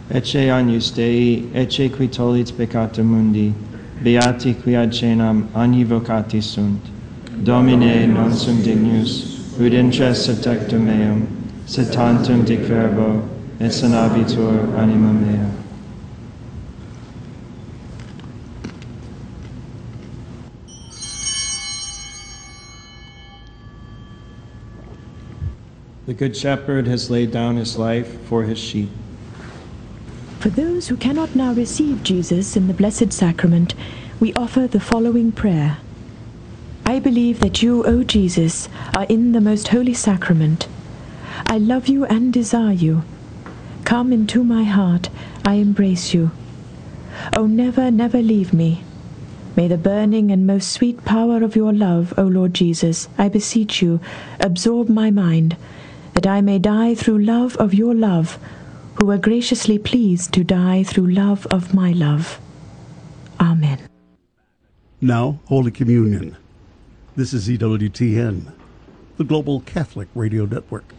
ecce agnus Dei, ecce qui tollit peccata mundi, beati qui ad cenam annivocati sunt. Domine, non sum dignus, ut intres subtectum meum, sed tantum dic verbo, et sanabitur anima mea. The Good Shepherd has laid down his life for his sheep. For those who cannot now receive Jesus in the Blessed Sacrament, we offer the following prayer. I believe that you, O Jesus, are in the most holy sacrament. I love you and desire you. Come into my heart, I embrace you. O never, never leave me. May the burning and most sweet power of your love, O Lord Jesus, I beseech you, absorb my mind, that I may die through love of your love, who were graciously pleased to die through love of my love. Amen. Now, Holy Communion. This is EWTN, the Global Catholic Radio Network.